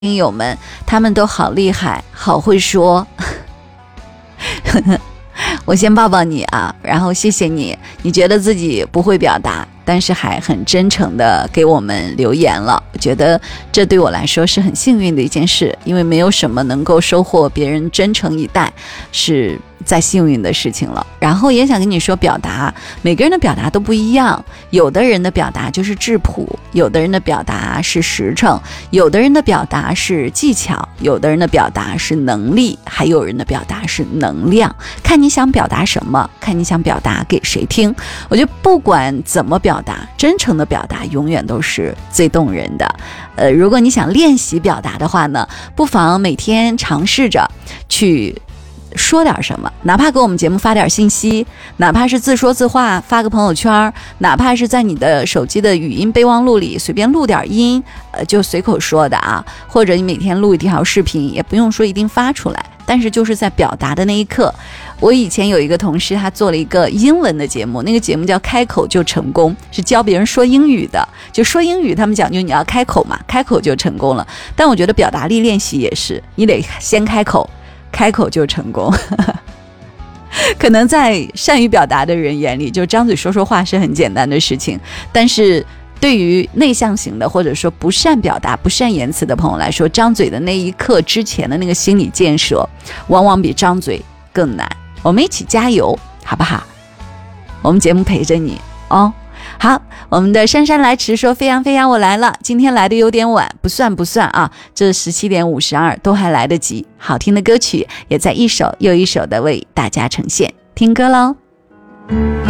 听友们，他们都好厉害，好会说。我先抱抱你啊，然后谢谢你，你觉得自己不会表达，但是还很真诚的给我们留言了，我觉得这对我来说是很幸运的一件事，因为没有什么能够收获别人真诚以待是再幸运的事情了。然后也想跟你说，表达每个人的表达都不一样，有的人的表达就是质朴，有的人的表达是实诚，有的人的表达是技巧，有的人的表达是能力，还有人的表达是能量，看你想表达什么，看你想表达给谁听。我觉得不管怎么表达，真诚的表达永远都是最动人的。如果你想练习表达的话呢，不妨每天尝试着去说点什么，哪怕给我们节目发点信息，哪怕是自说自话发个朋友圈，哪怕是在你的手机的语音备忘录里随便录点音，就随口说的啊，或者你每天录一条视频，也不用说一定发出来，但是就是在表达的那一刻。我以前有一个同事，他做了一个英文的节目，那个节目叫开口就成功，是教别人说英语的，就说英语他们讲究你要开口嘛，开口就成功了。但我觉得表达力练习也是，你得先开口，开口就成功。可能在善于表达的人眼里，就张嘴说说话是很简单的事情，但是对于内向型的或者说不善表达不善言辞的朋友来说，张嘴的那一刻之前的那个心理建设往往比张嘴更难。我们一起加油好不好？我们节目陪着你哦。好，我们的姗姗来迟说飞扬飞扬我来了，今天来的有点晚，不算啊，这17点52都还来得及。好听的歌曲也在一首又一首的为大家呈现，听歌喽。